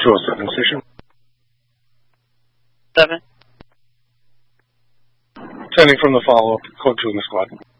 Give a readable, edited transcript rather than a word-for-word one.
207 station. 7. Sending from the follow-up, code 2 in the squad.